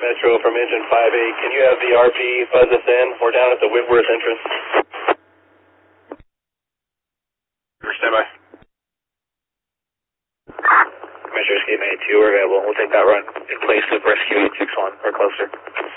Metro from engine 5-8. Can you have the RP buzz us in? We're down at the Whitworth entrance. Stand by. Metro Escape 82, we're available. We'll take that run in place of Rescue 861 or closer.